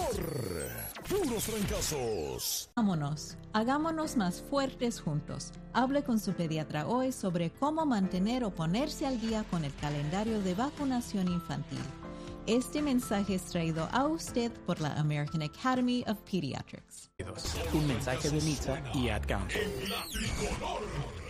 Puros fracasos. Hagámonos más fuertes juntos. Hable con su pediatra hoy sobre cómo mantener o ponerse al día con el calendario de vacunación infantil. Este mensaje es traído a usted por la American Academy of Pediatrics. Un mensaje de Nitsa y Ad Council. En la Tricolor.